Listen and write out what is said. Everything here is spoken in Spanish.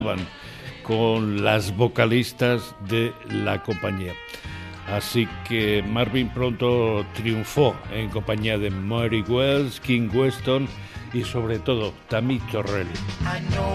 con las vocalistas de la compañía. Así que Marvin pronto triunfó en compañía de Mary Wells, King Weston y sobre todo Tammy Terrell.